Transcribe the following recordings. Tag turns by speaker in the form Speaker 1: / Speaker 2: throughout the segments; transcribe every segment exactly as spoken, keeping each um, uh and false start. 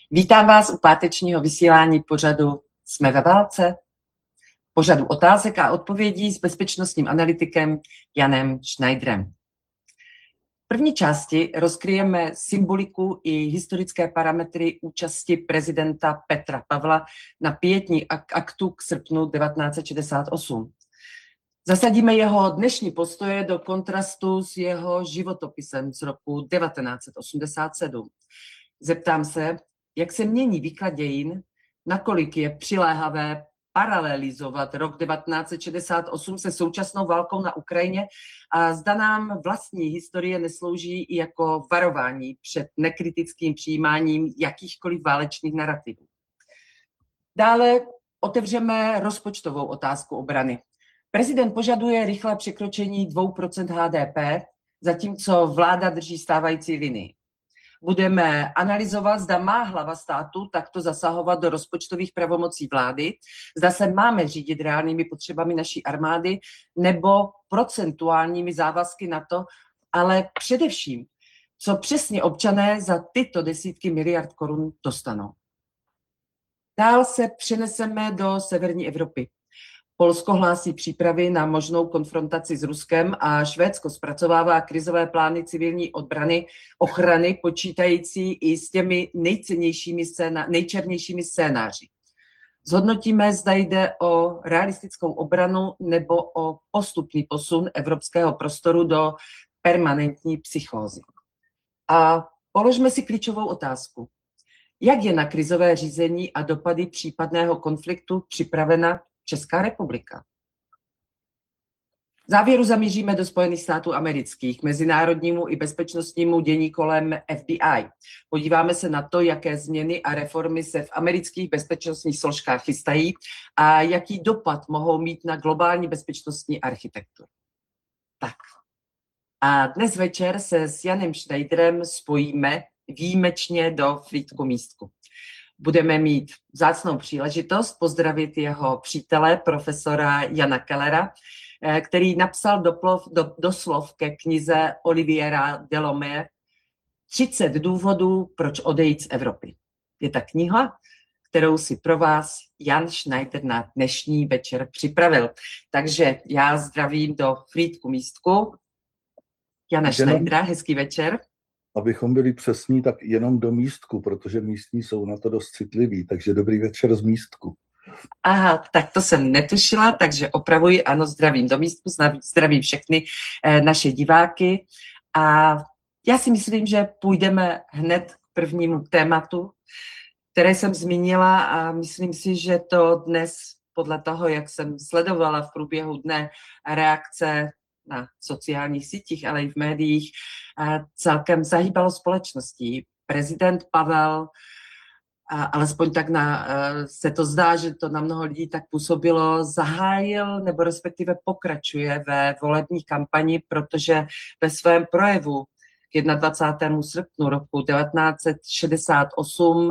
Speaker 1: Vítám vás u pátečního vysílání pořadu Jsme ve válce, pořadu otázek a odpovědí s bezpečnostním analytikem Janem Schneiderem. V první části rozkryjeme symboliku i historické parametry účasti prezidenta Petra Pavla na pietní aktu k srpnu devatenáct set šedesát osm. Zasadíme jeho dnešní postoje do kontrastu s jeho životopisem z roku devatenáct set osmdesát sedm. Zeptám se, jak se mění výklad dějin, nakolik je přiléhavé paralelizovat rok devatenáct set šedesát osm se současnou válkou na Ukrajině a zda nám vlastní historie neslouží i jako varování před nekritickým přijímáním jakýchkoliv válečných narrativů. Dále otevřeme rozpočtovou otázku obrany. Prezident požaduje rychlé překročení dvě procenta H D P, zatímco vláda drží stávající linii. Budeme analyzovat, zda má hlava státu takto zasahovat do rozpočtových pravomocí vlády, zda se máme řídit reálnými potřebami naší armády nebo procentuálními závazky na to, ale především, co přesně občané za tyto desítky miliard korun dostanou. Dál se přeneseme do severní Evropy. Polsko hlásí přípravy na možnou konfrontaci s Ruskem a Švédsko zpracovává krizové plány civilní obrany, ochrany, počítající i s těmi nejcennějšími scéna, nejčernějšími scénáři. Zhodnotíme, zda jde o realistickou obranu nebo o postupný posun evropského prostoru do permanentní psychózy. A položme si klíčovou otázku. Jak je na krizové řízení a dopady případného konfliktu připravena Česká republika? V závěru zamíříme do Spojených států amerických, mezinárodnímu i bezpečnostnímu dění kolem F B I. Podíváme se na to, jaké změny a reformy se v amerických bezpečnostních složkách chystají a jaký dopad mohou mít na globální bezpečnostní architekturu. Tak. A dnes večer se s Janem Schneiderem spojíme výjimečně do Frýdku Místku. Budeme mít vzácnou příležitost pozdravit jeho přítele, profesora Jana Kellera, který napsal doplov, do, doslov ke knize Oliviera Delomeje třicet důvodů, proč odejít z Evropy. Je ta kniha, kterou si pro vás Jan Schneider na dnešní večer připravil. Takže já zdravím do Frýdku Místku. Jana Schneidera, hezký večer.
Speaker 2: Abychom byli přesní, tak jenom do Místku, protože místní jsou na to dost citliví, takže dobrý večer z Místku.
Speaker 1: Aha, tak to jsem netušila, takže opravuji, ano, zdravím do Místku, zdravím všechny eh, naše diváky a já si myslím, že půjdeme hned k prvnímu tématu, které jsem zmínila a myslím si, že to dnes podle toho, jak jsem sledovala v průběhu dne reakce na sociálních sítích, ale i v médiích, celkem zahýbalo společností. Prezident Pavel, alespoň tak na, se to zdá, že to na mnoho lidí tak působilo, zahájil nebo respektive pokračuje ve volební kampani, protože ve svém projevu k dvacátému prvnímu srpnu roku devatenáct set šedesát osm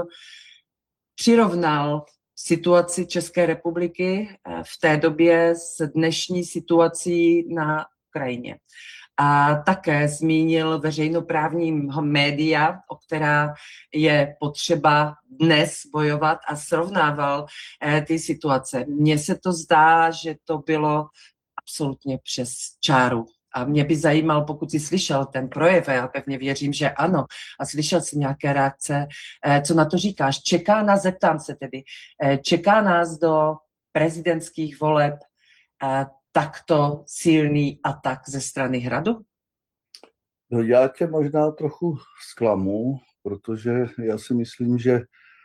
Speaker 1: přirovnal situaci České republiky v té době s dnešní situací na Ukrajině. A také zmínil veřejnoprávní média, o která je potřeba dnes bojovat a srovnával eh, ty situace. Mně se to zdá, že to bylo absolutně přes čáru. A mě by zajímal, pokud jsi slyšel ten projev, a já pevně věřím, že ano, a slyšel jsi nějaké reakce, eh, co na to říkáš? Čeká nás, zeptám se tedy, eh, čeká nás do prezidentských voleb eh, takto silný atak ze strany Hradu?
Speaker 2: No, já tě možná trochu zklamu, protože já si myslím, že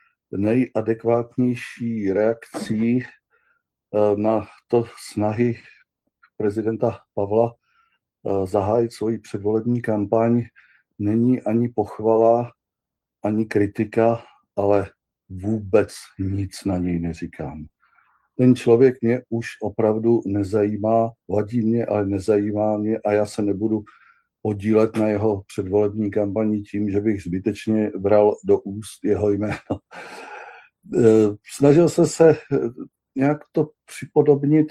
Speaker 2: nejadekvátnější reakcí na to snahy prezidenta Pavla zahájit svoji předvolební kampaň není ani pochvala, ani kritika, ale vůbec nic na něj neříkám. Ten člověk mě už opravdu nezajímá, vadí mě, ale nezajímá mě a já se nebudu podílet na jeho předvolební kampani tím, že bych zbytečně bral do úst jeho jméno. Snažil se se nějak to připodobnit,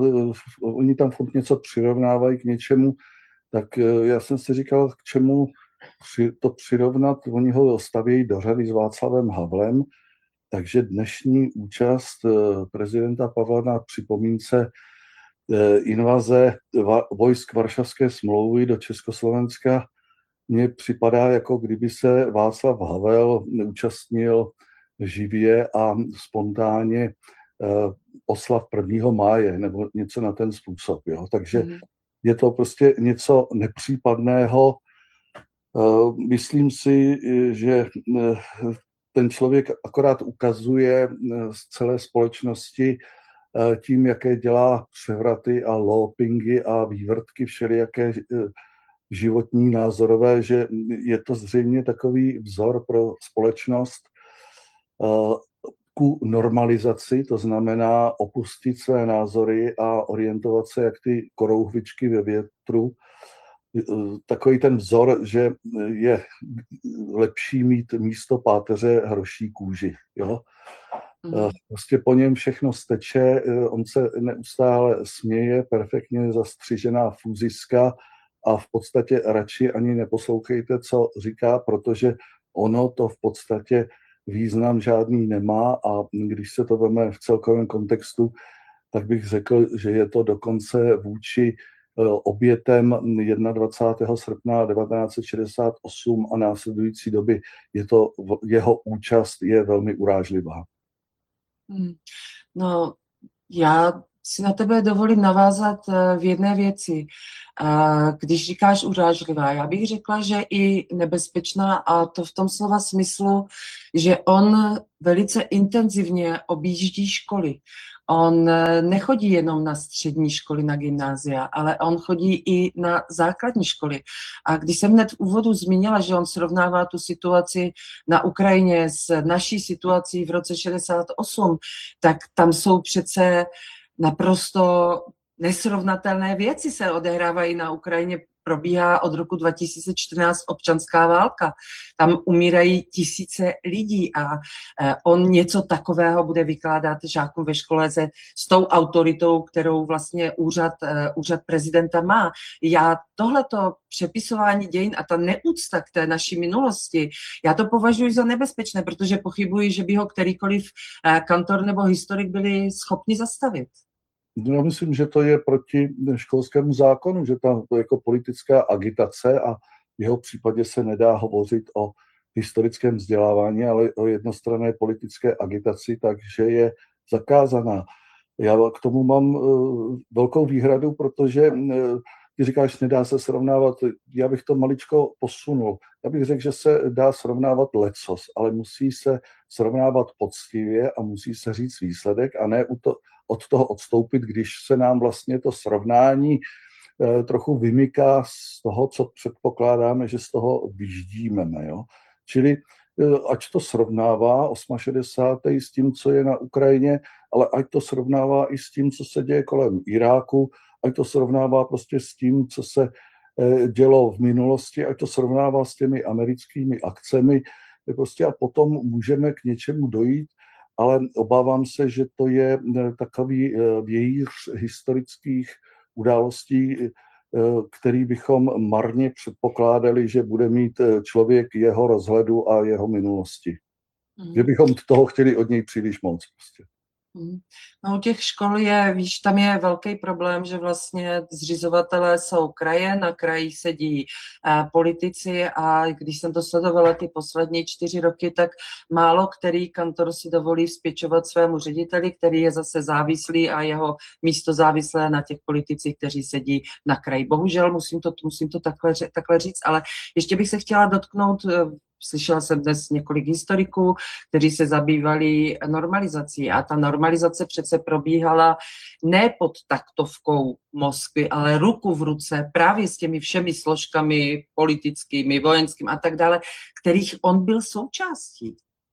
Speaker 2: oni tam furt něco přirovnávají k něčemu, tak já jsem si říkal, k čemu při, to přirovnat, oni ho stavějí do řady s Václavem Havlem, takže dnešní účast prezidenta Pavla na připomínce invaze vojsk Varšavské smlouvy do Československa mně připadá, jako kdyby se Václav Havel účastnil živě a spontánně oslav prvního máje nebo něco na ten způsob. Jo? Takže mm. je to prostě něco nepřípadného. Myslím si, že ten člověk akorát ukazuje z celé společnosti tím, jaké dělá převraty a lopingy a vývrtky všelijaké životní, názorové, že je to zřejmě takový vzor pro společnost ku normalizaci, to znamená opustit své názory a orientovat se jak ty korouhvičky ve větru. Takový ten vzor, že je lepší mít místo páteře hroší kůži. Jo? Mm. Prostě po něm všechno steče, on se neustále směje, perfektně zastřižená fúziska a v podstatě radši ani neposlouchejte, co říká, protože ono to v podstatě význam žádný nemá a když se to veme v celkovém kontextu, tak bych řekl, že je to dokonce vůči obětem dvacátého prvního srpna devatenáct set šedesát osm a následující doby, je to, jeho účast je velmi urážlivá.
Speaker 1: Hmm. No, já si na tebe dovolím navázat v jedné věci. Když říkáš urážlivá, já bych řekla, že i nebezpečná, a to v tom slova smyslu, že on velice intenzivně objíždí školy. On nechodí jenom na střední školy, na gymnázia, ale on chodí i na základní školy. A když jsem hned v úvodu zmínila, že on srovnává tu situaci na Ukrajině s naší situací v roce šedesát osm, tak tam jsou přece naprosto nesrovnatelné věci se odehrávají na Ukrajině. Probíhá od roku dva tisíce čtrnáct občanská válka. Tam umírají tisíce lidí a on něco takového bude vykládat žákům ve škole se, s tou autoritou, kterou vlastně úřad, úřad prezidenta má. Já tohleto přepisování dějin a ta neúcta k té naší minulosti, já to považuji za nebezpečné, protože pochybuji, že by ho kterýkoliv kantor nebo historik byli schopni zastavit.
Speaker 2: Já myslím, že to je proti školskému zákonu, že tam to je jako politická agitace a v jeho případě se nedá hovořit o historickém vzdělávání, ale o jednostranné politické agitaci, takže je zakázaná. Já k tomu mám velkou výhradu, protože ty říkáš, nedá se srovnávat, já bych to maličko posunul. Já bych řekl, že se dá srovnávat lecos, ale musí se srovnávat poctivě a musí se říct výsledek a ne to, od toho odstoupit, když se nám vlastně to srovnání eh, trochu vymyká z toho, co předpokládáme, že z toho vyždímeme. Jo? Čili eh, ať to srovnává šedesátého osmého s tím, co je na Ukrajině, ale ať to srovnává i s tím, co se děje kolem Iráku, ať to srovnává prostě s tím, co se eh, dělo v minulosti, ať to srovnává s těmi americkými akcemi, prostě a potom můžeme k něčemu dojít, ale obávám se, že to je takový vějíř historických událostí, který bychom marně předpokládali, že bude mít člověk jeho rozhledu a jeho minulosti. Mm. Že bychom toho chtěli od něj příliš moc. Prostě.
Speaker 1: No, u těch škol je, víš, tam je velký problém, že vlastně zřizovatelé jsou kraje, na krajích sedí eh, politici a když jsem to sledovala ty poslední čtyři roky, tak málo který kantor si dovolí vzpěčovat svému řediteli, který je zase závislý a jeho místo závislé na těch politicích, kteří sedí na kraji. Bohužel musím to, musím to takhle, takhle říct, ale ještě bych se chtěla dotknout. Slyšela jsem dnes několik historiků, kteří se zabývali normalizací a ta normalizace přece probíhala ne pod taktovkou Moskvy, ale ruku v ruce právě s těmi všemi složkami politickými, vojenskými a tak dále, kterých on byl součástí.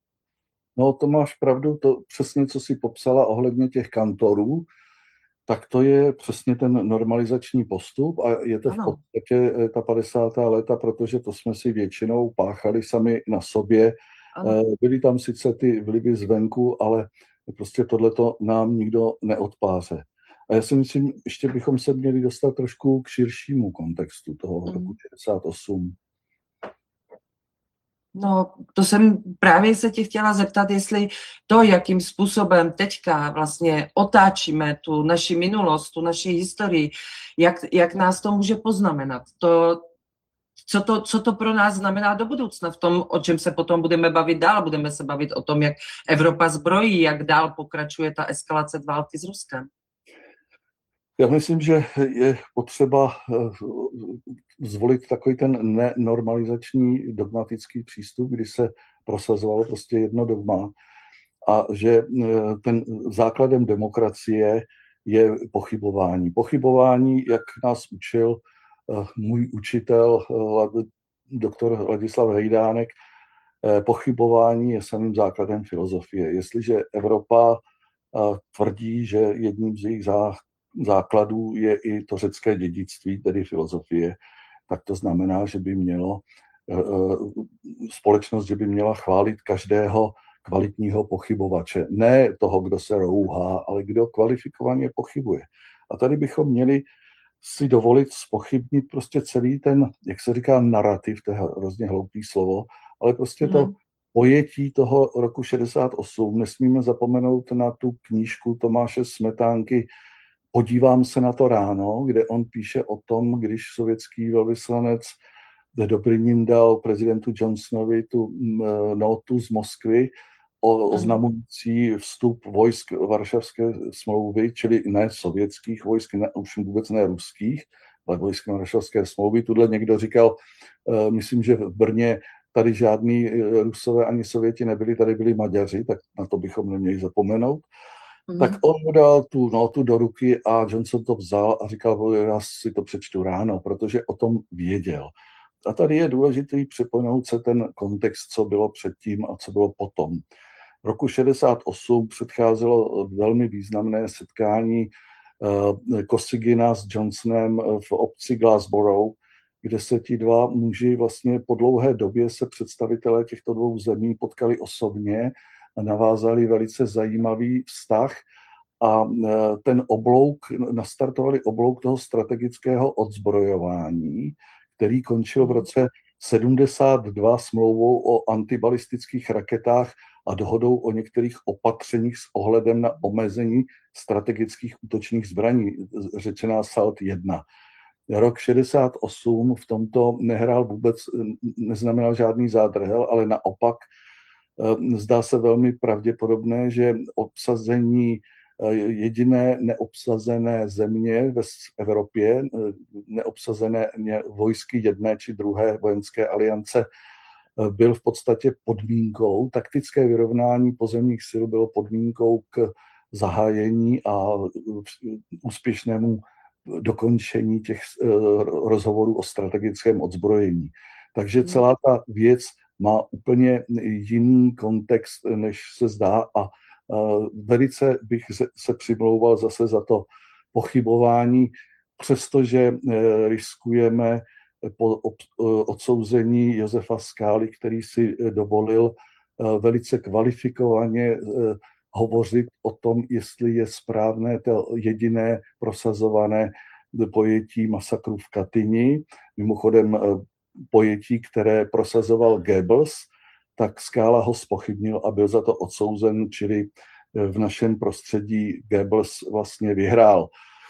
Speaker 2: No to máš pravdu, to přesně, co jsi popsala ohledně těch kantorů, tak to je přesně ten normalizační postup a je to v podstatě ta padesátá léta, protože to jsme si většinou páchali sami na sobě. Ano. Byly tam sice ty vlivy zvenku, ale prostě tohleto nám nikdo neodpáře. A já si myslím, ještě bychom se měli dostat trošku k širšímu kontextu toho mm. roku šedesát osm.
Speaker 1: No, to jsem právě se tě chtěla zeptat, jestli to, jakým způsobem teďka vlastně otáčíme tu naši minulost, tu naši historii, jak, jak nás to může poznamenat. To, co, to, co to pro nás znamená do budoucna v tom, o čem se potom budeme bavit dál. Budeme se bavit o tom, jak Evropa zbrojí, jak dál pokračuje ta eskalace války s Ruskem.
Speaker 2: Já myslím, že je potřeba zvolit takový ten nenormalizační dogmatický přístup, kdy se prosazovalo prostě jedno dogma a že ten základem demokracie je pochybování. Pochybování, jak nás učil můj učitel, doktor Ladislav Hejdánek, pochybování je samým základem filozofie. Jestliže Evropa tvrdí, že jedním z jejich základů je i to řecké dědictví, tedy filozofie, tak to znamená, že by mělo společnost, že by měla chválit každého kvalitního pochybovače. Ne toho, kdo se rouhá, ale kdo kvalifikovaně pochybuje. A tady bychom měli si dovolit zpochybnit prostě celý ten, jak se říká, narrativ, to je hrozně hloupý slovo, ale prostě to pojetí toho roku šedesát osm. Nesmíme zapomenout na tu knížku Tomáše Smetánky Podívám se na to ráno, kde on píše o tom, když sovětský velvyslanec Dobrynin dal prezidentu Johnsonovi tu notu z Moskvy oznamující vstup vojsk Varšavské smlouvy, čili ne sovětských vojsk, ne, už vůbec ne ruských, ale vojsk Varšavské smlouvy. Tudle někdo říkal, uh, myslím, že v Brně tady žádní Rusové ani Sověti nebyli, tady byli Maďaři, tak na to bychom neměli zapomenout. Mm. Tak on mu dal tu notu do ruky a Johnson to vzal a říkal, já si to přečtu ráno, protože o tom věděl. A tady je důležité připomenout se ten kontext, co bylo předtím a co bylo potom. V roku šedesát osm předcházelo velmi významné setkání Kosygina s Johnsonem v obci Glassborough, kde se ti dva muži vlastně po dlouhé době se představitelé těchto dvou zemí potkali osobně a navázali velice zajímavý vztah a ten oblouk, nastartovali oblouk toho strategického odzbrojování, který končil v roce sedmdesát dva smlouvou o antibalistických raketách a dohodou o některých opatřeních s ohledem na omezení strategických útočných zbraní, řečená S A L T jedna. Rok šedesát osm v tomto nehrál vůbec, neznamenal žádný zádrhel, ale naopak zdá se velmi pravděpodobné, že obsazení jediné neobsazené země v Evropě, neobsazené vojsky jedné či druhé vojenské aliance, byl v podstatě podmínkou, taktické vyrovnání pozemních sil bylo podmínkou k zahájení a úspěšnému dokončení těch rozhovorů o strategickém odzbrojení. Takže celá ta věc má úplně jiný kontext, než se zdá, a velice bych se přimlouval zase za to pochybování, přestože riskujeme po odsouzení Josefa Skály, který si dovolil velice kvalifikovaně hovořit o tom, jestli je správné to jediné prosazované pojetí masakru v Katyni, mimochodem pojetí, které prosazoval Goebbels, tak Skála ho zpochybnil a byl za to odsouzen, čili v našem prostředí Goebbels vlastně vyhrál.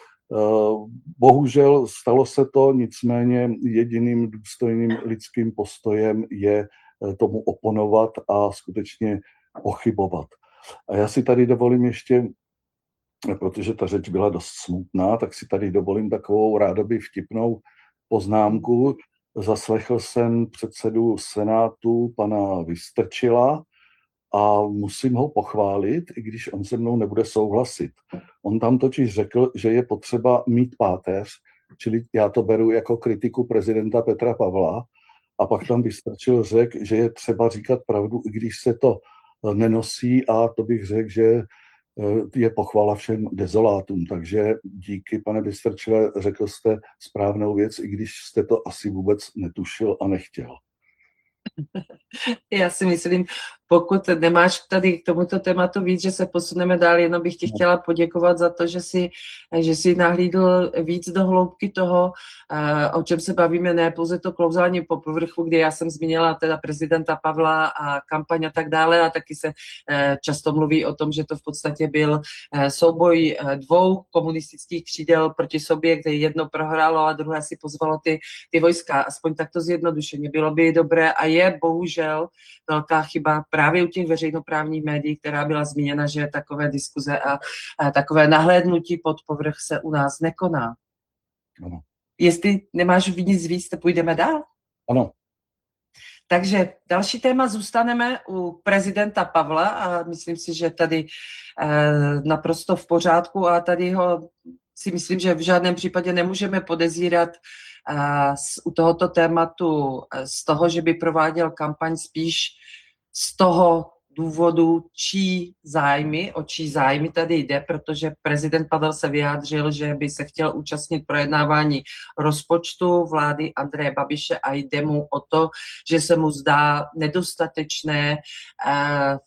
Speaker 2: Bohužel stalo se to, nicméně jediným důstojným lidským postojem je tomu oponovat a skutečně pochybovat. A já si tady dovolím ještě, protože ta řeč byla dost smutná, tak si tady dovolím takovou rádoby vtipnou poznámku. Zaslechl jsem předsedu Senátu pana Vystrčila a musím ho pochválit, i když on se mnou nebude souhlasit. On tam totiž řekl, že je potřeba mít páteř, čili já to beru jako kritiku prezidenta Petra Pavla, a pak tam Vystrčil řekl, že je třeba říkat pravdu, i když se to nenosí, a to bych řekl, že je pochvala všem dezolátům. Takže díky, pane Vystrčile, řekl jste správnou věc, i když jste to asi vůbec netušil a nechtěl.
Speaker 1: Já si myslím, pokud nemáš tady k tomuto tématu víc, že se posuneme dál, jenom bych ti chtěla poděkovat za to, že jsi, že jsi nahlídl víc do hloubky toho, o čem se bavíme, ne pouze to klouzání po povrchu, kde já jsem zmínila teda prezidenta Pavla a kampaň a tak dále, a taky se často mluví o tom, že to v podstatě byl souboj dvou komunistických křídel proti sobě, kde jedno prohrálo a druhé si pozvalo ty, ty vojska, aspoň takto zjednodušeně. Bylo by dobré a je bohužel velká chyba právě u těch veřejnoprávních médií, která byla zmíněna, že takové diskuze a, a takové nahlédnutí pod povrch se u nás nekoná.
Speaker 2: Ano.
Speaker 1: Jestli nemáš nic víc, to půjdeme dál?
Speaker 2: Ano.
Speaker 1: Takže další téma, zůstaneme u prezidenta Pavla a myslím si, že tady eh, naprosto v pořádku a tady ho si myslím, že v žádném případě nemůžeme podezírat eh, z, u tohoto tématu eh, z toho, že by prováděl kampaň, spíš z toho důvodu, čí zájmy, o čí zájmy tady jde, protože prezident Pavel se vyjádřil, že by se chtěl účastnit projednávání rozpočtu vlády Andreje Babiše a jde mu o to, že se mu zdá nedostatečné eh,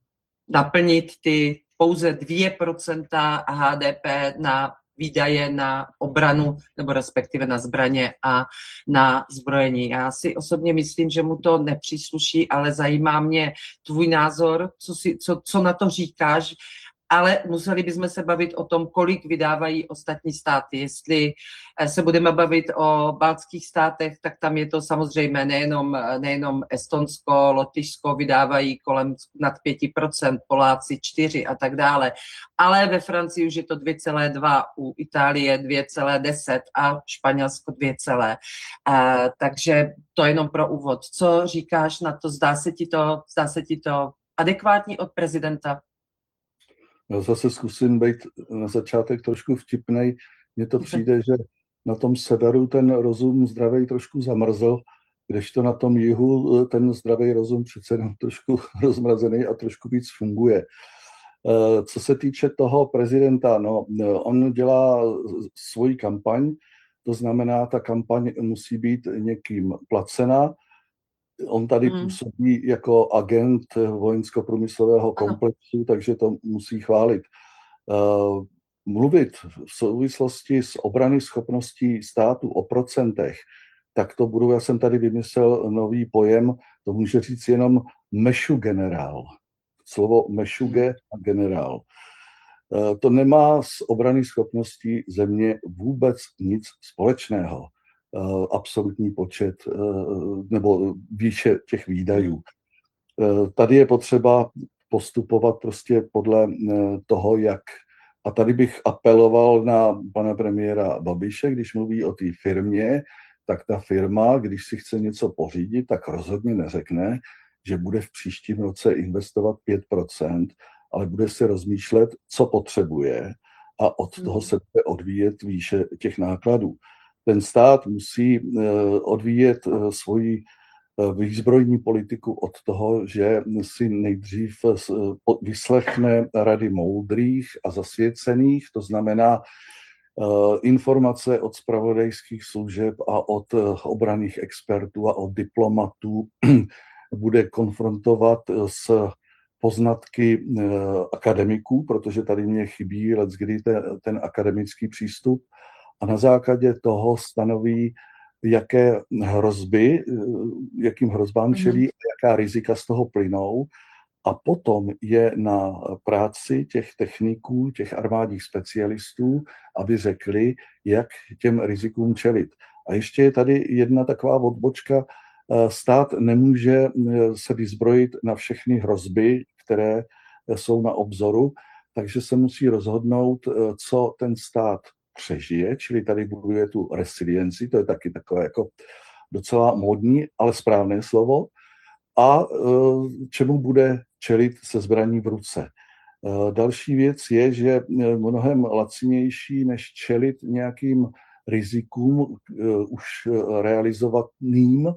Speaker 1: naplnit ty pouze dvě procenta H D P na výdaje na obranu, nebo respektive na zbraně a na zbrojení. Já si osobně myslím, že mu to nepřísluší, ale zajímá mě tvůj názor, co, si, co, co na to říkáš, ale museli bychom se bavit o tom, kolik vydávají ostatní státy. Jestli se budeme bavit o baltských státech, tak tam je to samozřejmě nejenom, nejenom Estonsko, Lotyšsko vydávají kolem nad pět procent, Poláci čtyři a tak dále. Ale ve Francii už je to dvě celé dva, u Itálie dvě celé deset a Španělsko dvě celé. Takže to jenom pro úvod. Co říkáš na to? Zdá se ti to, zdá se ti to adekvátní od prezidenta?
Speaker 2: Já zase zkusím být na začátek trošku vtipnej. Mně to přijde, že na tom severu ten rozum zdravý trošku zamrzl, kdežto na tom jihu ten zdravý rozum přece jenom trošku rozmrazený a trošku víc funguje. Co se týče toho prezidenta, no, on dělá svoji kampaň, to znamená, ta kampaň musí být někým placena. On tady hmm. působí jako agent vojensko-průmyslového komplexu, takže to musí chválit. Uh, mluvit v souvislosti s obrany schopností státu o procentech, tak to budu, já jsem tady vymyslel nový pojem, to může říct jenom mešu generál. Slovo mešuge a generál. Uh, to nemá s obrany schopností země vůbec nic společného. Uh, absolutní počet uh, nebo výše těch výdajů. Uh, tady je potřeba postupovat prostě podle uh, toho, jak... A tady bych apeloval na pana premiéra Babiše, když mluví o té firmě, tak ta firma, když si chce něco pořídit, tak rozhodně neřekne, že bude v příštím roce investovat pět procent, ale bude si rozmýšlet, co potřebuje a od toho se bude odvíjet výše těch nákladů. Ten stát musí odvíjet svoji výzbrojní politiku od toho, že si nejdřív vyslechne rady moudrých a zasvěcených, to znamená informace od zpravodajských služeb a od obranných expertů a od diplomatů, bude konfrontovat s poznatky akademiků, protože tady mě chybí leckdy ten, ten akademický přístup, a na základě toho stanoví, jaké hrozby, jakým hrozbám čelí, jaká rizika z toho plynou, a potom je na práci těch techniků, těch armádních specialistů, aby řekli, jak těm rizikům čelit. A ještě je tady jedna taková odbočka. Stát nemůže se vyzbrojit na všechny hrozby, které jsou na obzoru, takže se musí rozhodnout, co ten stát přežije, čili tady buduje tu resilienci, to je taky takové jako docela módní, ale správné slovo, a čemu bude čelit se zbraní v ruce. Další věc je, že mnohem lacinější, než čelit nějakým rizikům už realizovaným,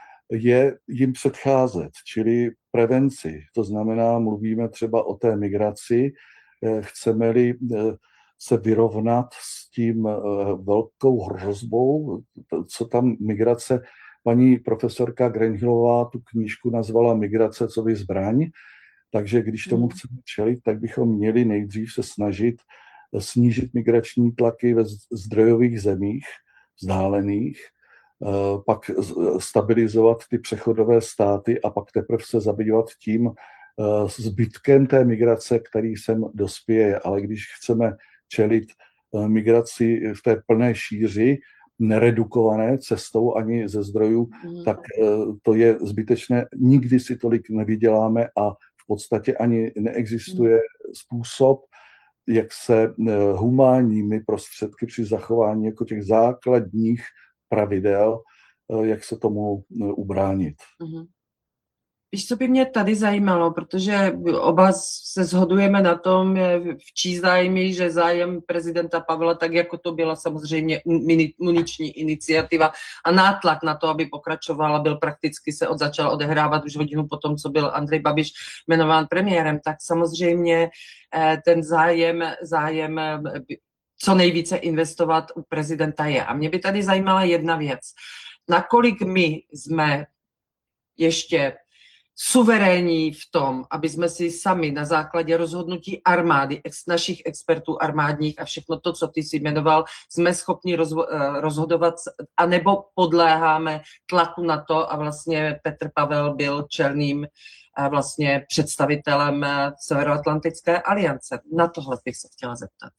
Speaker 2: je jim předcházet, čili prevenci. To znamená, mluvíme třeba o té migraci, chceme-li se vyrovnat s tím velkou hrozbou, co tam migrace paní profesorka Grenhilová tu knížku nazvala Migrace co by zbraň, takže když tomu
Speaker 1: Hmm.
Speaker 2: chceme čelit, tak bychom měli nejdřív se snažit snížit migrační tlaky ve zdrojových zemích, vzdálených, pak stabilizovat ty přechodové státy a pak teprve se zabývat tím zbytkem té migrace, který sem dospěje. Ale když chceme čelit migraci v té plné šíři, neredukované cestou ani ze zdrojů,
Speaker 1: Hmm.
Speaker 2: tak to je zbytečné. Nikdy si tolik nevyděláme a v podstatě ani neexistuje způsob, jak se humánními prostředky při zachování jako těch základních pravidel, jak se tomu ubránit.
Speaker 1: Hmm. Víš, co by mě tady zajímalo, protože oba se shodujeme na tom, v čí zájmy, že zájem prezidenta Pavla, tak jako to byla samozřejmě muniční iniciativa a nátlak na to, aby pokračovala, byl prakticky se od, začal odehrávat už hodinu potom, co byl Andrej Babiš jmenován premiérem, tak samozřejmě ten zájem, zájem co nejvíce investovat u prezidenta je. A mě by tady zajímala jedna věc. Nakolik my jsme ještě suverénní v tom, aby jsme si sami na základě rozhodnutí armády, ex, našich expertů armádních a všechno to, co ty jsi jmenoval, jsme schopni rozvo, rozhodovat, anebo podléháme tlaku na to a vlastně Petr Pavel byl čelným vlastně představitelem Severoatlantické aliance. Na tohle bych se chtěla zeptat.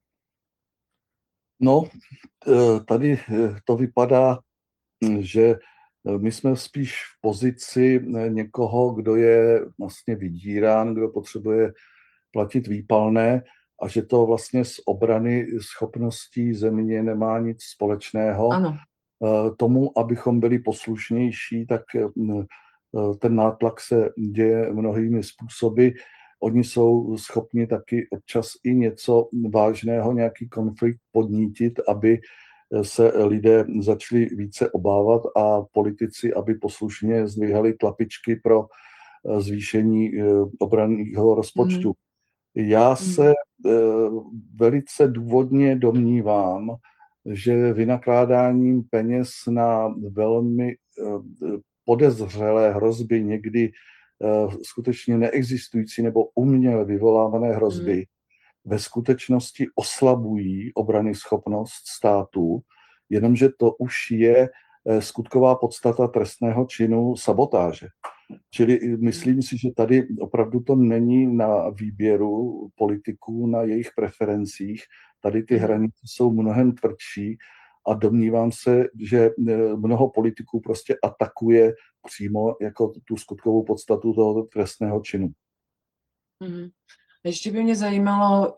Speaker 2: No, tady to vypadá, že my jsme spíš v pozici někoho, kdo je vlastně vydírán, kdo potřebuje platit výpalné a že to vlastně z obrany schopností země nemá nic společného.
Speaker 1: Ano.
Speaker 2: Tomu, abychom byli poslušnější, tak ten nátlak se děje mnohými způsoby. Oni jsou schopni taky občas i něco vážného, nějaký konflikt podnítit, aby se lidé začali více obávat a politici, aby poslušně zdvihali tlapičky pro zvýšení obranného rozpočtu. Mm. Já se mm. velice důvodně domnívám, že vynakládáním peněz na velmi podezřelé hrozby, někdy skutečně neexistující nebo uměle vyvolávané hrozby, mm. ve skutečnosti oslabují obranyschopnost států, jenomže to už je skutková podstata trestného činu sabotáže. Čili myslím si, že tady opravdu to není na výběru politiků, na jejich preferencích. Tady ty hranice jsou mnohem tvrdší a domnívám se, že mnoho politiků prostě atakuje přímo jako tu skutkovou podstatu toho trestného činu.
Speaker 1: Mm-hmm. Ještě by mě zajímalo,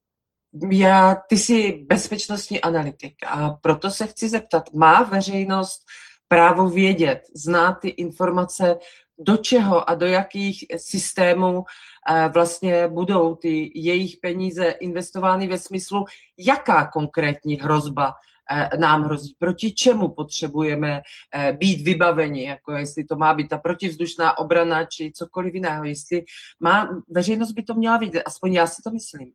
Speaker 1: já, ty jsi bezpečnostní analytik a proto se chci zeptat, má veřejnost právo vědět, znát ty informace, do čeho a do jakých systémů vlastně budou ty jejich peníze investovány ve smyslu, jaká konkrétní hrozba nám hrozí, proti čemu potřebujeme být vybaveni, jako jestli to má být ta protivzdušná obrana, či cokoliv jiného, jestli má, veřejnost by to měla vidět, aspoň já si to myslím.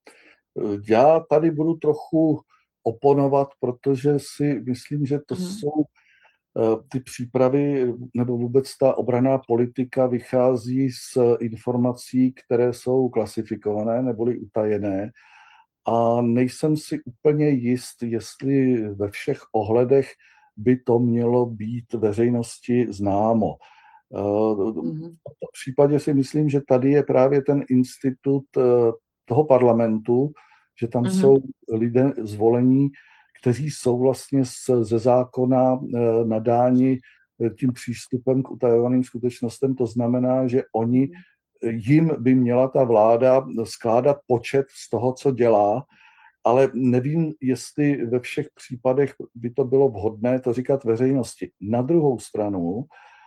Speaker 2: Já tady budu trochu oponovat, protože si myslím, že to hmm. jsou ty přípravy, nebo vůbec ta obranná politika vychází z informací, které jsou klasifikované neboli utajené. A nejsem si úplně jist, jestli ve všech ohledech by to mělo být veřejnosti známo. Mm-hmm. V tom případě si myslím, že tady je právě ten institut toho parlamentu, že tam mm-hmm. jsou lidé zvolení, kteří jsou vlastně ze zákona nadáni tím přístupem k utajovaným skutečnostem. To znamená, že oni jim by měla ta vláda skládat počet z toho, co dělá, ale nevím, jestli ve všech případech by to bylo vhodné to říkat veřejnosti. Na druhou stranu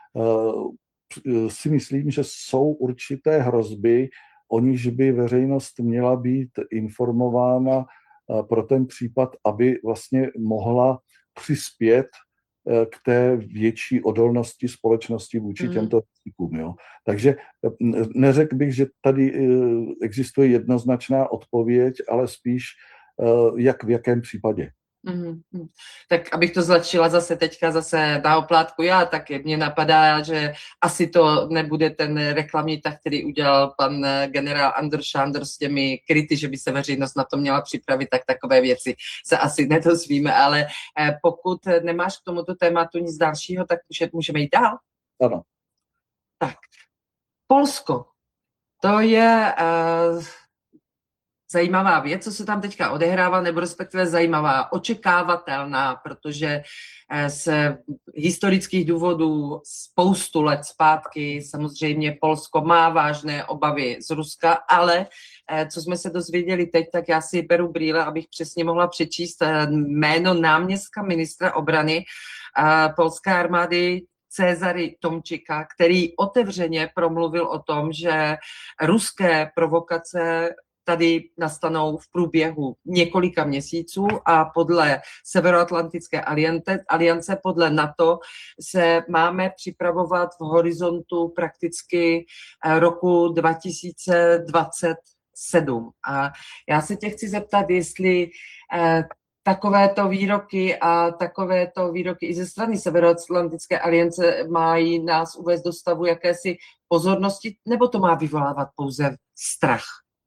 Speaker 2: si myslím, že jsou určité hrozby, o nichž by veřejnost měla být informována pro ten případ, aby vlastně mohla přispět k té větší odolnosti společnosti vůči těmto rizikům. Jo. Takže neřekl bych, že tady existuje jednoznačná odpověď, ale spíš jak v jakém případě.
Speaker 1: Mm, mm. Tak abych to zladšila zase teďka zase na oplátku já, tak mě napadá, že asi to nebude ten reklamní tah, který udělal pan generál Andor Šándor s těmi kryty, že by se veřejnost na to měla připravit, tak takové věci se asi nedozvíme, ale pokud nemáš k tomuto tématu nic dalšího, tak můžeme jít dál.
Speaker 2: Ano.
Speaker 1: Tak, Polsko. To je uh, zajímavá věc, co se tam teďka odehrává, nebo respektive zajímavá, očekávatelná, protože z historických důvodů spoustu let zpátky samozřejmě Polsko má vážné obavy z Ruska, ale co jsme se dozvěděli teď, tak já si beru brýle, abych přesně mohla přečíst jméno náměstka ministra obrany polské armády Cezary Tomčika, který otevřeně promluvil o tom, že ruské provokace tady nastanou v průběhu několika měsíců a podle Severoatlantické aliance, aliance podle NATO se máme připravovat v horizontu prakticky roku dva tisíce dvacet sedm. A já se tě chci zeptat, jestli takovéto výroky a takovéto výroky i ze strany Severoatlantické aliance mají nás uvést do stavu jakési pozornosti, nebo to má vyvolávat pouze strach?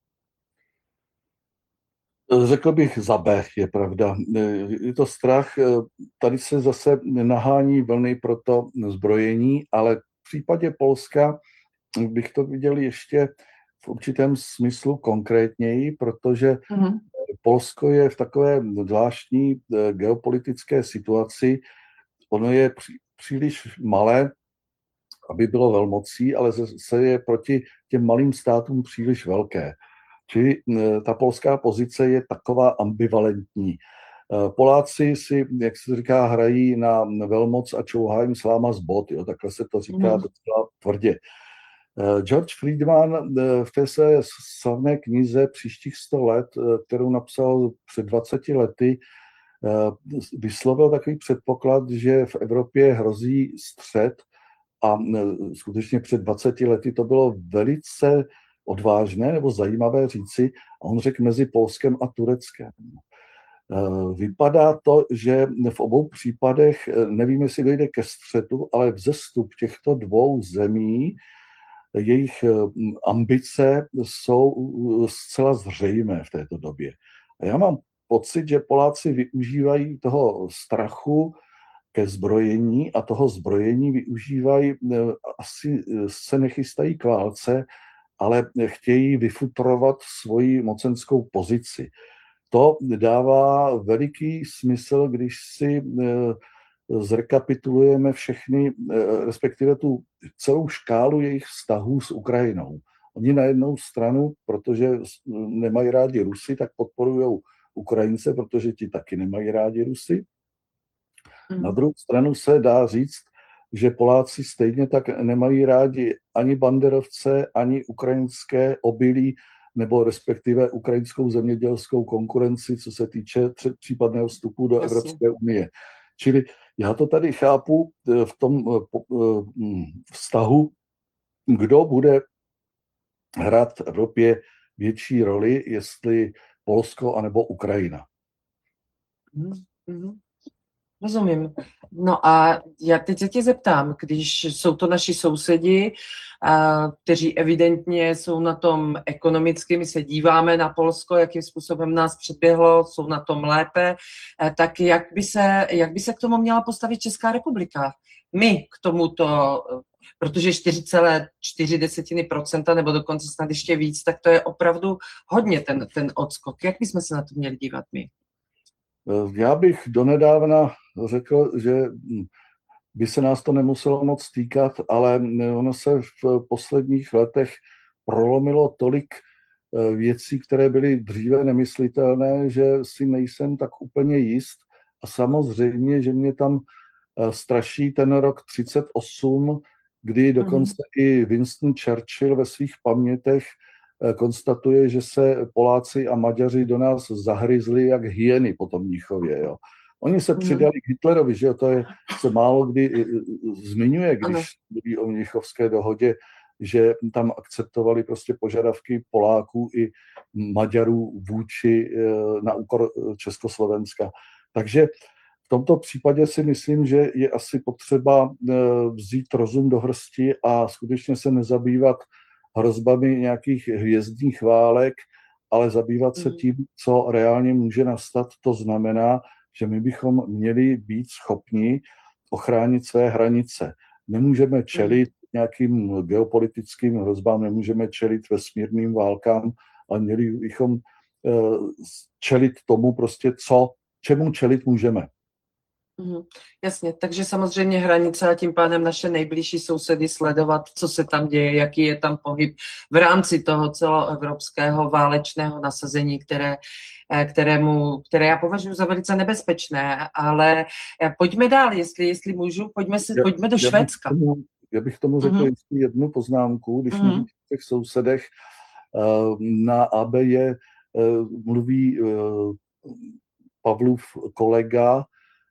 Speaker 2: Řekl bych za B, je pravda. Je to strach, tady se zase nahání vlny pro to zbrojení, ale v případě Polska bych to viděl ještě v určitém smyslu konkrétněji, protože mm-hmm. Polsko je v takové zvláštní geopolitické situaci. Ono je pří, příliš malé, aby bylo velmocí, ale zase je proti těm malým státům příliš velké. Čili ta polská pozice je taková ambivalentní. Poláci si, jak se říká, hrají na velmoc a čouhá jim sláma z bot, jo, takhle se to říká mm. docela tvrdě. George Friedman v té své slavné knize Příštích sto let, kterou napsal před dvaceti lety, vyslovil takový předpoklad, že v Evropě hrozí střet a skutečně před dvaceti lety to bylo velice odvážné nebo zajímavé říci, a on řekl mezi Polskem a Tureckem. Vypadá to, že v obou případech, nevím, jestli dojde ke střetu, ale vzestup těchto dvou zemí, jejich ambice jsou zcela zřejmé v této době. A já mám pocit, že Poláci využívají toho strachu ke zbrojení a toho zbrojení využívají, asi se nechystají k válce, ale chtějí vyfutrovat svoji mocenskou pozici. To dává veliký smysl, když si zrekapitulujeme všechny, respektive tu celou škálu jejich vztahů s Ukrajinou. Oni na jednou stranu, protože nemají rádi Rusy, tak podporují Ukrajince, protože ti taky nemají rádi Rusy. Mm. Na druhou stranu se dá říct, že Poláci stejně tak nemají rádi ani banderovce, ani ukrajinské obilí, nebo respektive ukrajinskou zemědělskou konkurenci, co se týče případného vstupu do Jasně. Evropské unie. Čili já to tady chápu v tom vztahu, kdo bude hrát v Evropě větší roli, jestli Polsko anebo Ukrajina.
Speaker 1: Mm-hmm. Rozumím. No a já teď se tě zeptám, když jsou to naši sousedi, kteří evidentně jsou na tom ekonomicky, my se díváme na Polsko, jakým způsobem nás předběhlo, jsou na tom lépe, tak jak by se, jak by se k tomu měla postavit Česká republika? My k tomuto, protože čtyři celé čtyři procenta nebo dokonce snad ještě víc, tak to je opravdu hodně ten, ten odskok. Jak bychom se na to měli dívat my?
Speaker 2: Já bych donedávna řekl, že by se nás to nemuselo moc týkat, ale ono se v posledních letech prolomilo tolik věcí, které byly dříve nemyslitelné, že si nejsem tak úplně jist. A samozřejmě, že mě tam straší ten rok třicet osm, kdy dokonce mm. i Winston Churchill ve svých pamětech konstatuje, že se Poláci a Maďaři do nás zahryzli jak hyeny po tom Mnichově. Jo. Oni se přidali k Hitlerovi, že to je, se málo kdy zmiňuje, když mluví o Mnichovské dohodě, že tam akceptovali prostě požadavky Poláků i Maďarů vůči na úkor Československa. Takže v tomto případě si myslím, že je asi potřeba vzít rozum do hrsti a skutečně se nezabývat hrozbami nějakých hvězdných válek, ale zabývat se tím, co reálně může nastat. To znamená, že my bychom měli být schopni ochránit své hranice. Nemůžeme čelit nějakým geopolitickým hrozbám, nemůžeme čelit vesmírným válkám, ale měli bychom čelit tomu prostě, co, čemu čelit můžeme.
Speaker 1: Mm, jasně, takže samozřejmě hranice a tím pádem naše nejbližší sousedy sledovat, co se tam děje, jaký je tam pohyb v rámci toho celoevropského válečného nasazení, které, kterému, které já považuji za velice nebezpečné, ale pojďme dál, jestli, jestli můžu, pojďme, se,
Speaker 2: já,
Speaker 1: pojďme do
Speaker 2: já
Speaker 1: Švédska.
Speaker 2: Bych tomu, já bych tomu řekl
Speaker 1: mm-hmm.
Speaker 2: ještě jednu poznámku, když
Speaker 1: mm-hmm.
Speaker 2: mluvím o těch sousedech, na A B je mluví Pavlův kolega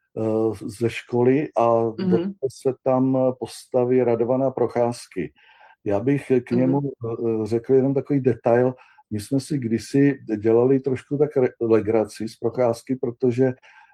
Speaker 2: ze školy a mm-hmm. se tam postaví Radovana Procházky. Já bych k němu mm-hmm. řekl jenom takový detail. My jsme si kdysi dělali trošku tak legraci z Procházky, protože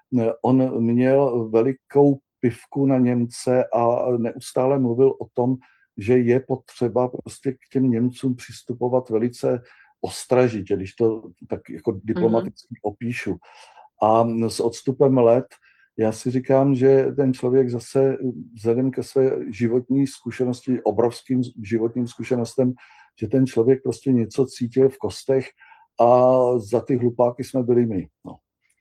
Speaker 2: on měl velikou pivku na Němce a neustále mluvil o tom, že je potřeba prostě k těm Němcům přistupovat velice ostražitě, když to tak jako diplomaticky mm-hmm. opíšu. A s odstupem let já si říkám, že ten člověk zase vzhledem ke své životní zkušenosti, obrovským životním zkušenostem, že ten člověk prostě něco cítil v kostech a za ty hlupáky jsme byli my. No.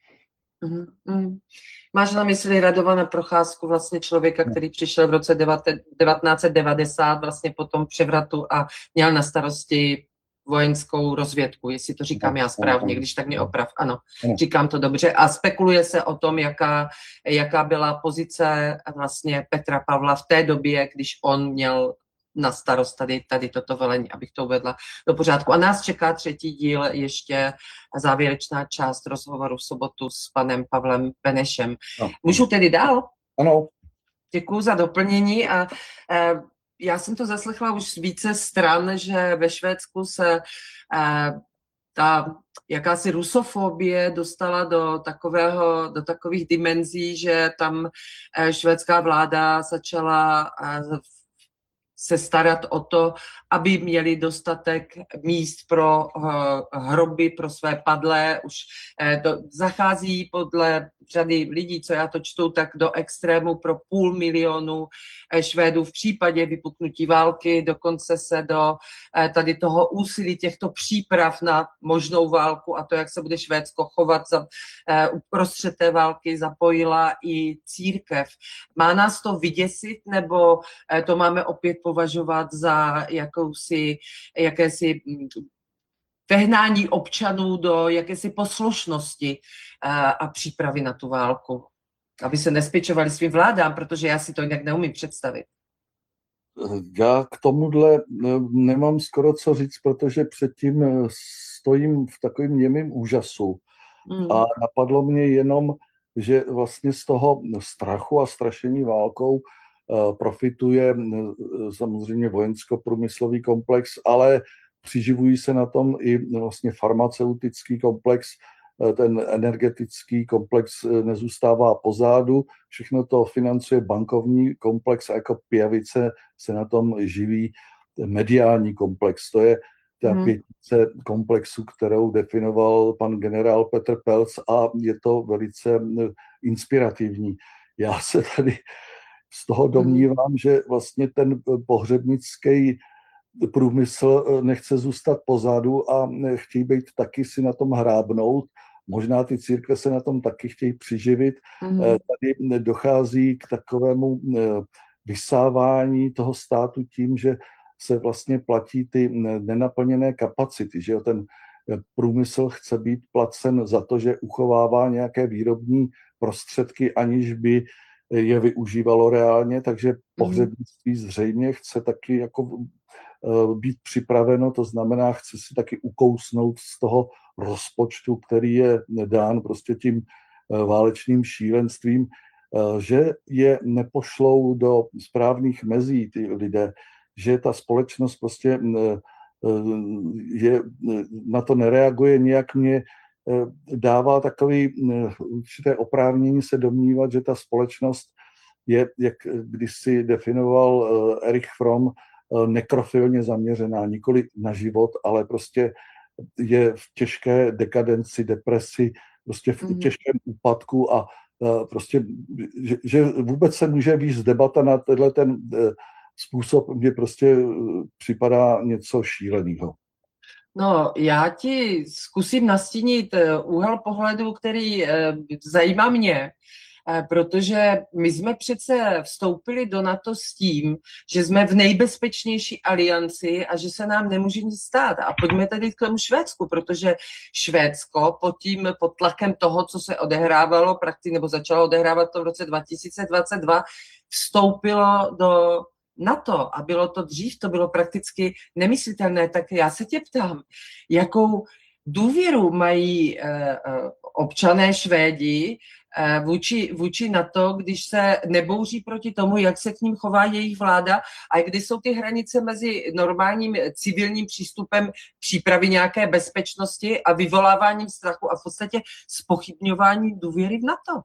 Speaker 1: Mm, mm. Máš na mysli Radovana Procházku, vlastně člověka, který přišel v roce devatenáct set devadesát vlastně po tom převratu a měl na starosti vojenskou rozvědku, jestli to říkám já správně, když tak mě oprav. Ano, říkám to dobře. A spekuluje se o tom, jaká, jaká byla pozice vlastně Petra Pavla v té době, když on měl na starost tady, tady toto velení, abych to uvedla do pořádku. A nás čeká třetí díl, ještě závěrečná část rozhovoru v sobotu s panem Pavlem Benešem. No. Můžu tedy dál?
Speaker 2: Ano.
Speaker 1: Děkuji za doplnění a eh, já jsem to zaslechla už z více stran, že ve Švédsku se eh, ta jakási rusofobie dostala do, takového, do takových dimenzí, že tam eh, švédská vláda začala eh, se starat o to, aby měli dostatek míst pro uh, hroby, pro své padlé. Už uh, do, zachází podle řady lidí, co já to čtu, tak do extrému pro půl milionu uh, Švédů v případě vypuknutí války, dokonce se do uh, tady toho úsilí těchto příprav na možnou válku a to, jak se bude Švédsko chovat za uh, uprostřed té války, zapojila i církev. Má nás to vyděsit, nebo uh, to máme opět považovat za jakousi, jakési vehnání občanů do jakési poslušnosti a, a přípravy na tu válku, aby se nespěčovali svým vládám, protože já si to jinak neumím představit.
Speaker 2: Já k tomuhle nemám skoro co říct, protože předtím stojím v takovém němém úžasu mm. a napadlo mě jenom, že vlastně z toho strachu a strašení válkou profituje samozřejmě vojensko-průmyslový komplex, ale přiživují se na tom i vlastně farmaceutický komplex, ten energetický komplex nezůstává pozadu, všechno to financuje bankovní komplex a jako pijavice se na tom živí mediální komplex. To je ta hmm. pětice komplexu, kterou definoval pan generál Petr Pelc a je to velice inspirativní. Já se tady z toho domnívám, že vlastně ten pohřebnický průmysl nechce zůstat pozadu a chtějí být taky si na tom hrábnout. Možná ty církve se na tom taky chtějí přiživit. Mm. Tady dochází k takovému vysávání toho státu tím, že se vlastně platí ty nenaplněné kapacity, že ten průmysl chce být placen za to, že uchovává nějaké výrobní prostředky, aniž by je využívalo reálně, takže pohřebnictví zřejmě chce taky jako být připraveno, to znamená, chce si taky ukousnout z toho rozpočtu, který je dán prostě tím válečným šílenstvím, že je nepošlou do správných mezí ty lidé, že ta společnost prostě je, na to nereaguje. Nějak mě dává takový určité oprávnění se domnívat, že ta společnost je, jak když si definoval Erich Fromm, nekrofilně zaměřená, nikoli na život, ale prostě je v těžké dekadenci, depresi, prostě v mm. těžkém úpadku a prostě, že, že vůbec se může víc debata na tenhle ten způsob, mě prostě připadá něco šíleného.
Speaker 1: No, já ti zkusím nastínit úhel pohledu, který zajímá mě, protože my jsme přece vstoupili do NATO s tím, že jsme v nejbezpečnější alianci a že se nám nemůže nic stát. A pojďme tedy k tomu Švédsku, protože Švédsko pod tím, pod tlakem toho, co se odehrávalo, prakticky, nebo začalo odehrávat to v roce dva tisíce dvacet dva, vstoupilo do NATO a bylo to dřív, to bylo prakticky nemyslitelné. Tak já se tě ptám, jakou důvěru mají eh, občané Švédi Vůči, vůči NATO, když se nebouří proti tomu, jak se k ním chová jejich vláda a kdy jsou ty hranice mezi normálním civilním přístupem přípravy nějaké bezpečnosti a vyvoláváním strachu a v podstatě zpochybňováním důvěry v NATO.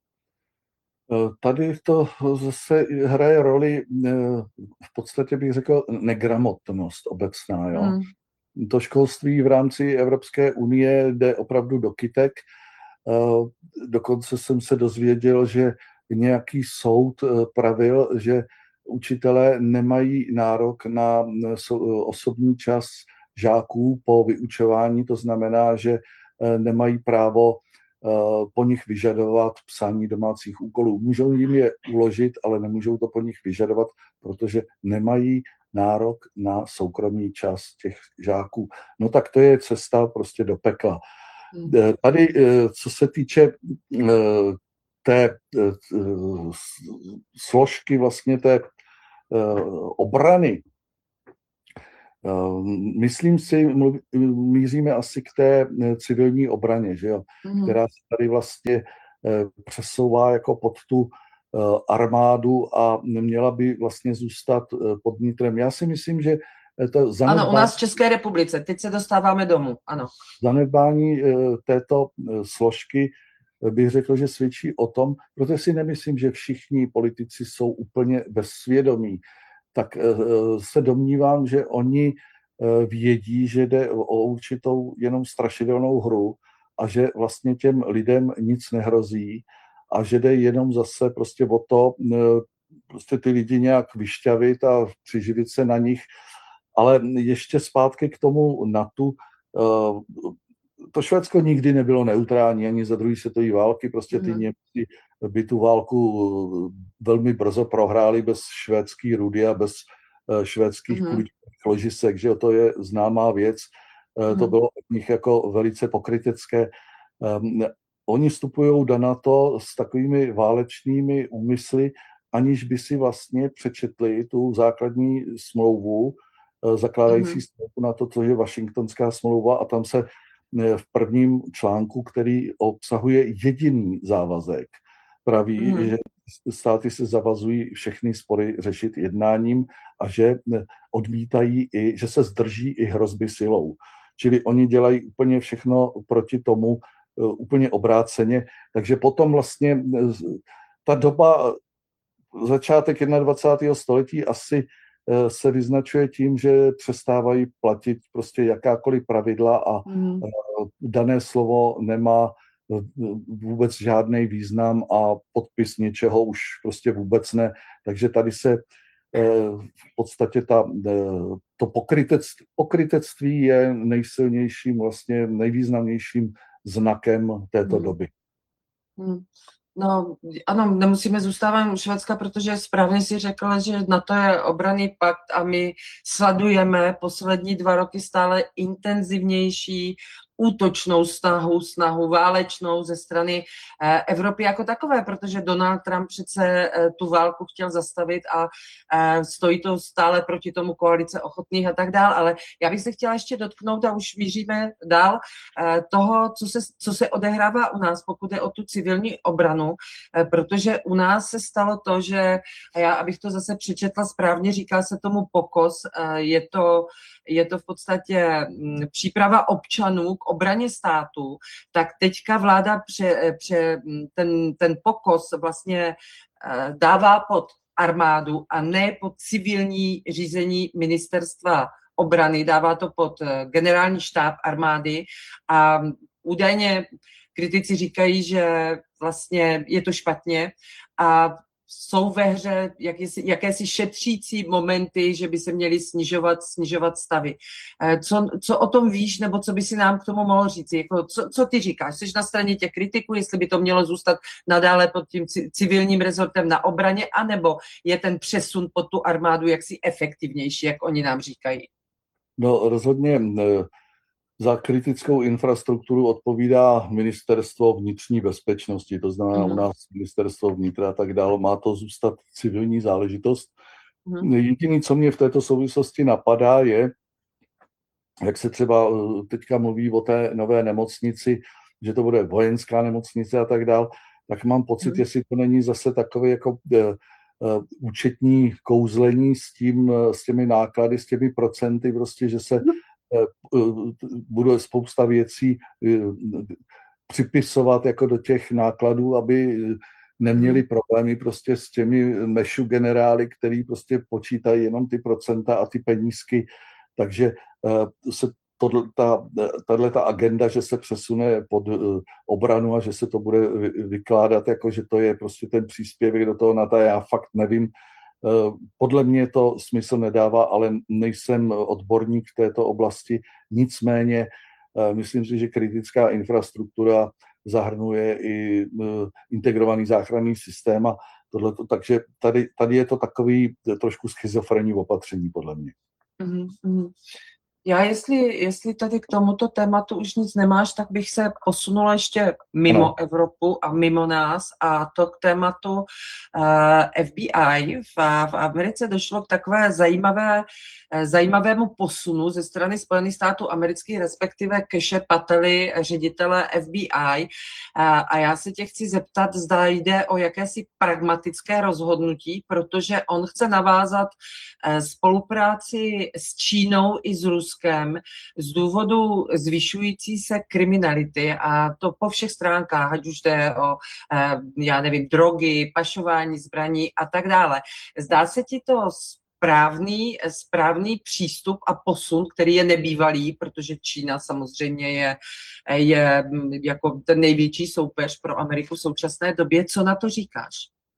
Speaker 2: Tady to zase hraje roli, v podstatě bych řekl, negramotnost obecná. Jo? Hmm. To školství v rámci Evropské unie jde opravdu do kytek. Dokonce jsem se dozvěděl, že nějaký soud pravil, že učitelé nemají nárok na osobní čas žáků po vyučování, to znamená, že nemají právo po nich vyžadovat psání domácích úkolů. Můžou jim je uložit, ale nemůžou to po nich vyžadovat, protože nemají nárok na soukromý čas těch žáků. No tak to je cesta prostě do pekla. Tady, co se týče té složky vlastně té obrany, myslím si, míříme asi k té civilní obraně, že jo? Mm. Která se tady vlastně přesouvá jako pod tu armádu a neměla by vlastně zůstat pod nitrem. Já si myslím, že to zanedbání,
Speaker 1: ano, u nás v České republice, teď se dostáváme domů, ano.
Speaker 2: Zanedbání této složky bych řekl, že svědčí o tom, protože si nemyslím, že všichni politici jsou úplně bezsvědomí, tak se domnívám, že oni vědí, že jde o určitou jenom strašidelnou hru a že vlastně těm lidem nic nehrozí a že jde jenom zase prostě o to, prostě ty lidi nějak vyšťavit a přiživit se na nich. Ale ještě zpátky k tomu NATO. To Švédsko nikdy nebylo neutrální ani za druhé světové války. Prostě ty mm. Němci by tu válku velmi brzo prohráli bez švédský rudy a bez švédských mm. kuličních ložisek, že to je známá věc. Mm. To bylo od nich jako velice pokrytecké. Um, oni vstupují do NATO s takovými válečnými úmysly, aniž by si vlastně přečetli tu základní smlouvu, zakládající mm-hmm. na to, co je Washingtonská smlouva a tam se v prvním článku, který obsahuje jediný závazek, praví, mm-hmm. že státy se zavazují všechny spory řešit jednáním a že odmítají i, že se zdrží i hrozby silou. Čili oni dělají úplně všechno proti tomu, úplně obráceně. Takže potom vlastně ta doba, začátek dvacátého prvního století asi se vyznačuje tím, že přestávají platit prostě jakákoliv pravidla a mm. dané slovo nemá vůbec žádný význam a podpis něčeho už prostě vůbec ne. Takže tady se v podstatě ta, to pokrytectví, pokrytectví je nejsilnějším, vlastně nejvýznamnějším znakem této mm. doby.
Speaker 1: Mm. No, ano, nemusíme zůstávat u Švédska, protože správně si řekla, že NATO je obranný pakt a my sledujeme poslední dva roky stále intenzivnější útočnou snahu, snahu válečnou ze strany Evropy jako takové, protože Donald Trump přece tu válku chtěl zastavit a stojí to stále proti tomu koalice ochotných a tak dál, ale já bych se chtěla ještě dotknout a už míříme dál toho, co se, co se odehrává u nás, pokud je o tu civilní obranu, protože u nás se stalo to, že, a já, abych to zase přečetla správně, říká se tomu POKOS, je to je to v podstatě mm, příprava občanů k obraně státu, tak teďka vláda pře, pře, ten, ten pokos vlastně uh, dává pod armádu a ne pod civilní řízení ministerstva obrany, dává to pod generální štáb armády a údajně kritici říkají, že vlastně je to špatně a jsou ve hře jakési, jakési šetřící momenty, že by se měly snižovat, snižovat stavy. Co, co o tom víš, nebo co by si nám k tomu mohl říct? Jako, co, co ty říkáš? Jsi na straně těch kritiků, jestli by to mělo zůstat nadále pod tím civilním rezortem na obraně, anebo je ten přesun pod tu armádu jaksi efektivnější, jak oni nám říkají?
Speaker 2: No rozhodně za kritickou infrastrukturu odpovídá ministerstvo vnitřní bezpečnosti, to znamená u nás ministerstvo vnitra a tak dále. Má to zůstat civilní záležitost. Mm. Jediné, co mě v této souvislosti napadá, je, jak se třeba teďka mluví o té nové nemocnici, že to bude vojenská nemocnice a tak dále, tak mám pocit, mm. jestli to není zase takové jako uh, uh, účetní kouzlení s tím, uh, s těmi náklady, s těmi procenty, prostě, že se bude spousta věcí připisovat jako do těch nákladů, aby neměli problémy prostě s těmi mešu generály, který prostě počítají jenom ty procenta a ty penízky. Takže se tato ta agenda, že se přesune pod obranu a že se to bude vykládat jako, že to je prostě ten příspěvek do toho na to, já fakt nevím. Podle mě to smysl nedává, ale nejsem odborník v této oblasti. Nicméně myslím si, že kritická infrastruktura zahrnuje i integrovaný záchranný systém a tohleto, takže tady, tady je to takový trošku schizofrenní opatření podle mě.
Speaker 1: Mm-hmm. Já jestli, jestli tady k tomuto tématu už nic nemáš, tak bych se posunula ještě mimo ano. Evropu a mimo nás a to k tématu uh, F B I. V, v Americe došlo k takové zajímavé, zajímavému posunu ze strany Spojených států amerických, respektive Cashe Pately, ředitele F B I. A, a já se tě chci zeptat, zda jde o jakési pragmatické rozhodnutí, protože on chce navázat uh, spolupráci s Čínou i s Ruskem z důvodu zvyšující se kriminality a to po všech stránkách, ať už jde o, já nevím, drogy, pašování zbraní a tak dále. Zdá se ti to správný, správný přístup a posun, který je nebývalý, protože Čína samozřejmě je, je jako ten největší soupeř pro Ameriku v současné době. Co na to říkáš?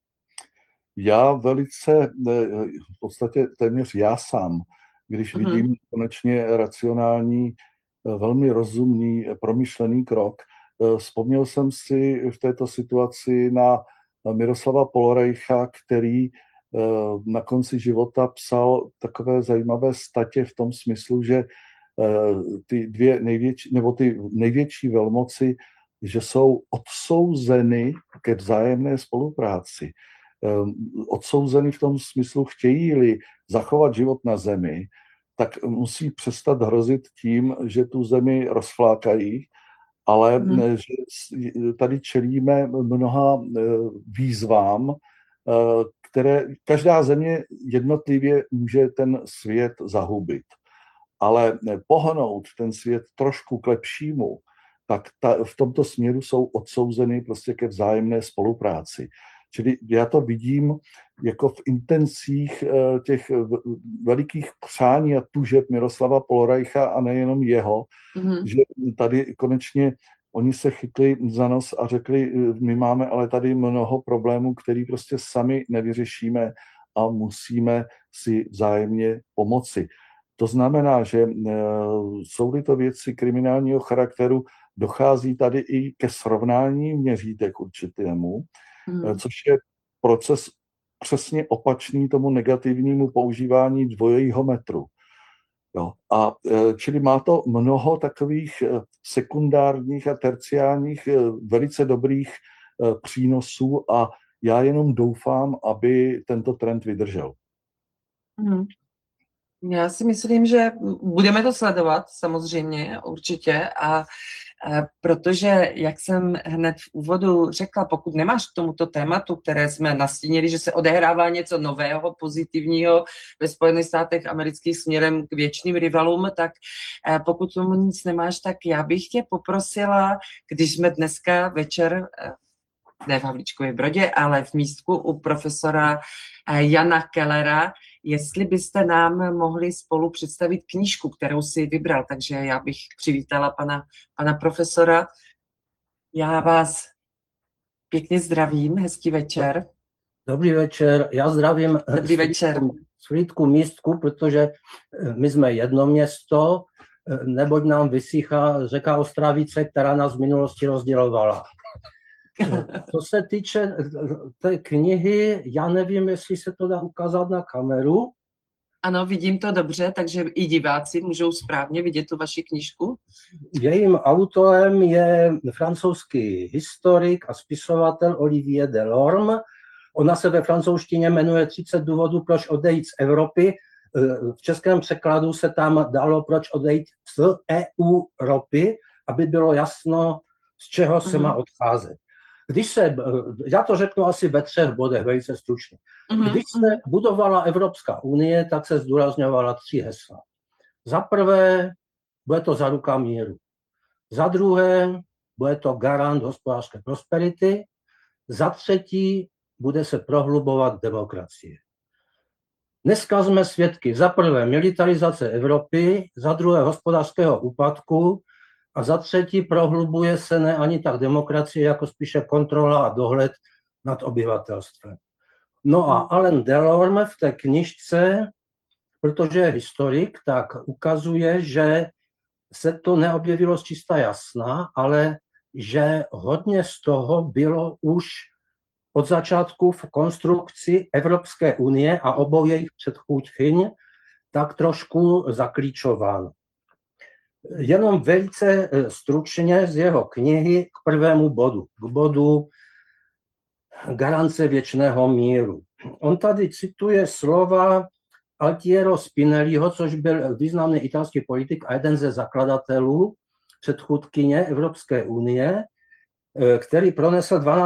Speaker 2: Já velice, v podstatě téměř já sám, když mm-hmm. vidím konečně racionální, velmi rozumný, promyšlený krok. Vzpomněl jsem si v této situaci na Miroslava Poloreicha, který na konci života psal takové zajímavé statě v tom smyslu, že ty dvě největší, nebo ty největší velmoci, že jsou odsouzeny ke vzájemné spolupráci. Odsouzeny v tom smyslu, chtějí-li zachovat život na zemi, tak musí přestat hrozit tím, že tu zemi rozflákají, ale hmm. že tady čelíme mnoha výzvám, které každá země jednotlivě může ten svět zahubit. Ale pohnout ten svět trošku k lepšímu, tak ta, v tomto směru jsou odsouzeny prostě ke vzájemné spolupráci. Čili já to vidím jako v intencích těch velikých přání a tužeb Miroslava Poloreicha a nejenom jeho, mm-hmm. že tady konečně oni se chytli za nos a řekli, my máme ale tady mnoho problémů, který prostě sami nevyřešíme a musíme si vzájemně pomoci. To znamená, že jsou-li to věci kriminálního charakteru, dochází tady i ke srovnání měřítek určitému, Hmm. což je proces přesně opačný tomu negativnímu používání dvojího metru. Jo. A čili má to mnoho takových sekundárních a terciálních velice dobrých přínosů a já jenom doufám, aby tento trend vydržel.
Speaker 1: Hmm. Já si myslím, že budeme to sledovat, samozřejmě, určitě. A protože, jak jsem hned v úvodu řekla, pokud nemáš k tomuto tématu, které jsme nastínili, že se odehrává něco nového, pozitivního ve Spojených státech amerických směrem k věčným rivalům, tak pokud tomu nic nemáš, tak já bych tě poprosila, když jsme dneska večer, ne v Havlíčkově Brodě, ale v místku u profesora Jana Kellera, jestli byste nám mohli spolu představit knížku, kterou si vybral. Takže já bych přivítala pana, pana profesora. Já vás pěkně zdravím, hezký večer.
Speaker 3: Dobrý večer, já zdravím
Speaker 1: Dobrý večer.
Speaker 3: Svítku místku, protože my jsme jedno město, neboť nám vysychá řeka Ostravice, která nás v minulosti rozdělovala. Co se týče té knihy, já nevím, jestli se to dá ukázat na kameru.
Speaker 1: Ano, vidím to dobře, takže i diváci můžou správně vidět tu vaši knížku.
Speaker 3: Jejím autorem je francouzský historik a spisovatel Olivier Delorme. Ona se ve francouzštině jmenuje třicet důvodů, proč odejít z Evropy. V českém překladu se tam dalo, proč odejít z E U Ropy, aby bylo jasno, z čeho se má odcházet. Když se, já to řeknu asi ve třech bodech, velice stručně. Když se budovala Evropská unie, tak se zdůrazňovala tři hesla. Za prvé, bude to záruka míru. Za druhé, bude to garant hospodářské prosperity. Za třetí, bude se prohlubovat demokracie. Dneska jsme svědky za prvé militarizace Evropy, za druhé hospodářského úpadku a za třetí prohlubuje se ne ani tak demokracie, jako spíše kontrola a dohled nad obyvatelstvem. No a Alain Delorme v té knižce, protože je historik, tak ukazuje, že se to neobjevilo z čista jasna, ale že hodně z toho bylo už od začátku v konstrukci Evropské unie a obou jejich předchůdkyň tak trošku zaklíčováno. Jenom velice stručně z jeho knihy k prvému bodu, k bodu garance věčného míru. On tady cituje slova Altiero Spinelliho, což byl významný italský politik a jeden ze zakladatelů předchůdkyně Evropské unie, který pronesl dvanáct